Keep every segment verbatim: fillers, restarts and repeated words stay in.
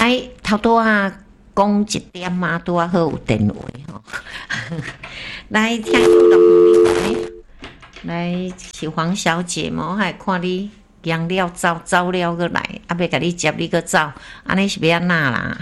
来，头多啊，讲一点嘛，拄啊好有电话吼。来，听友龙你来是黄小姐嘛？我还看你养了走走了个来，啊，要甲你接你个走，安尼是要安那啦？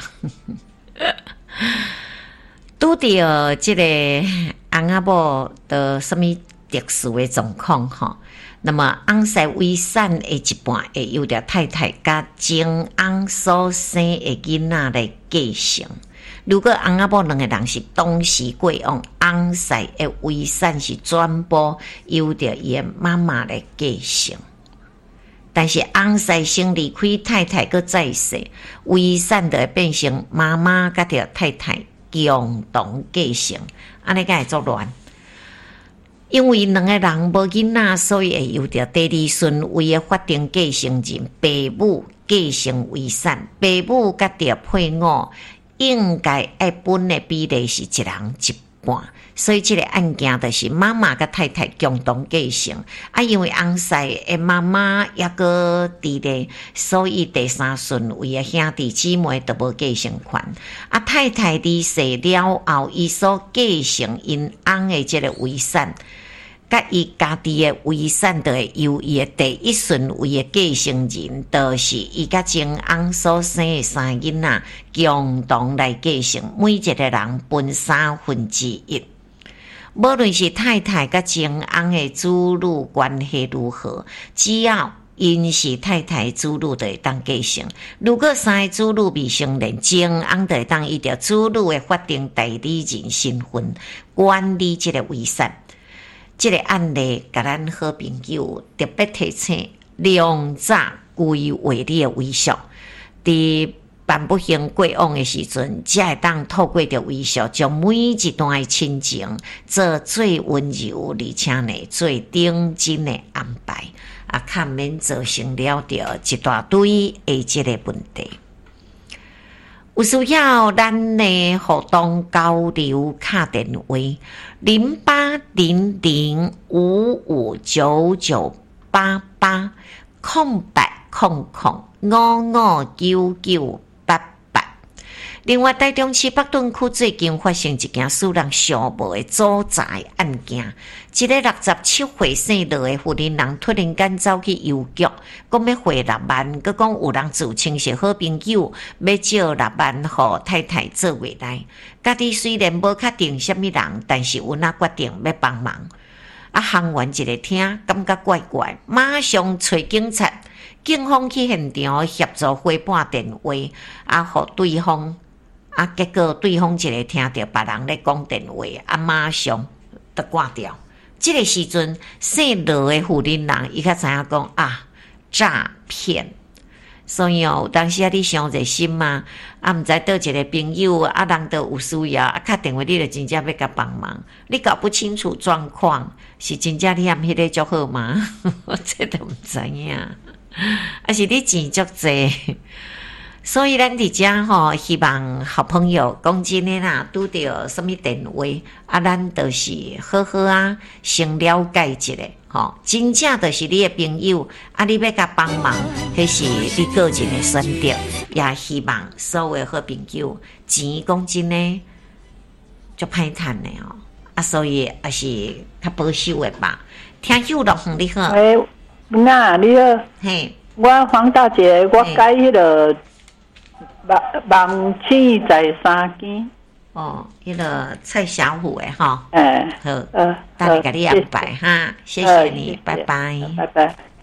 拄着即个翁仔某的什么特殊的状况吼？那么翁婿遗产的一半会由着太太甲前翁所生的囡仔来继承。如果翁仔某两个人是同时过往，翁婿的遗产是全部由着伊的妈妈来继承。但是翁婿先离开太太搁在世，遗产就会变成妈妈甲着太太共同继承，安尼才会作乱。因为两个人无囡仔，所以会由着第二顺位的法定继承人爸母继承遗产。爸母甲着配偶应该爱分的比例是一人一半，所以这个案件就是妈妈甲太太共同继承。啊，因为翁婿的妈妈也个伫咧，所以第三顺位的兄弟姊妹都无继承权。啊，太太离世了后，伊所继承因翁的这个遗产，甲伊家己的遗产，就会由伊的第一顺位的继承人，就是伊甲前翁所生的三囡仔共同来继承，每一个人分三分之一。无论是太太甲前翁的子女关系如何，只要因是太太子女就会当继承。如果三个子女未成年，前翁就会当依着子女的法定代理人身份管理这个遗产。这个案例，甲咱好朋友特别提醒，量早规划你的遗嘱，伫办不行过往的时阵，才会当透过着遗嘱，将每一段的亲情做最温柔，而且呢最顶真的安排，啊，较免造成了着一大堆的这个问题。有需要咱的互动交流卡电话零八零零五五九九八八空白空空五五九九八八。另外，台中市北屯区最近发生一件使人想无的祖宅案件，一个六十七岁姓罗的妇人人突然间走去邮局，讲要汇六万，佮讲有人自称是好朋友，要借六万互太太做未来。家己虽然无确定什么人，但是有哪决定要帮忙。啊，行员一个听，感觉怪怪，马上找警察，警方去现场协助回拨电话，啊，互对方。啊！结果对方一个听到别人咧讲电话，啊，马上就挂掉。这个时阵，姓罗的妇人人，伊较知影讲啊，诈骗。所以哦，有当时啊，你伤热心嘛，啊，毋知倒一个朋友，啊，人都有需要，啊，敲电话你就真正要甲帮忙。你搞不清楚状况，是真正你嫌迄个足好吗？我这都毋知影，啊，是你钱足济。所以咱伫遮吼，希望好朋友讲真诶啦，拄着什么电话，啊，咱都是好好啊，先了解一下吼，真正就是你诶朋友，啊，你要甲帮忙，迄是你个人诶选择，也希望所有诶好朋友，钱讲真诶，足歹趁诶吼，啊，所以也是较保守诶吧。听友咯，你好， 喂，那你好， 嘿， 我黄大姐，我改迄个。望望青在三间哦，迄个蔡小虎诶哈， 哎， 好， 呃， 大家给你安排哈，谢谢你，拜拜， 拜拜。